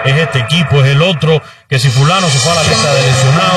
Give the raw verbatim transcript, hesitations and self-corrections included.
es este equipo, es el otro, que si fulano se fue a la lista de lesionados.